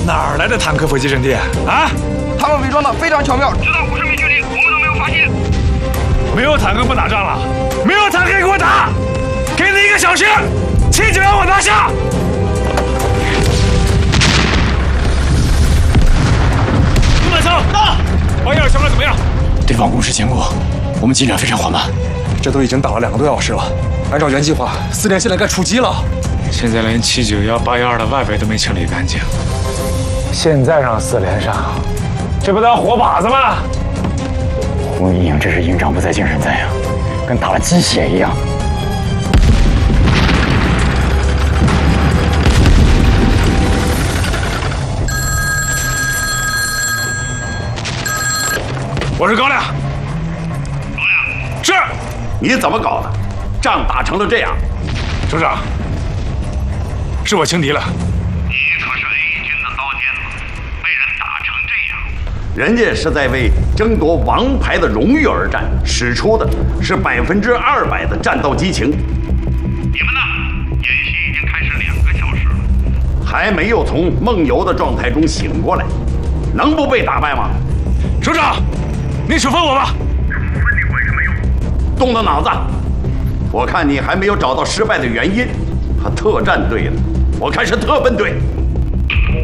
哪儿来的坦克伏击阵地啊？ 他们伪装的非常巧妙， 直到50米距离，我们都没有发现。 没有坦克不打仗了，没有坦克给我打，给你1个小时，7就让我拿下。陆满成，到，812情况怎么样？ 对方攻势坚固，我们进展非常缓慢。 这都已经打了2个多小时了，按照原计划，4连现在该出击了。 现在连791、812的外围都没清理干净，现在让4连上，这不当活靶子吗？ 胡一营这是营长不在精神在呀，跟打了鸡血一样。 我是高亮。 高亮， 是。 你怎么搞的？仗打成了这样。 首长，是我轻敌了。 你可是 A 军的刀尖子，被人打成这样。人家是在为争夺王牌的荣誉而战，使出的是200%的战斗激情。你们呢？演习已经开始2个小时了，还没有从梦游的状态中醒过来，能不被打败吗？ 首长，您处分我吧。 处分你管什么用？动动脑子！我看你还没有找到失败的原因。特战队的，我看是特奔队。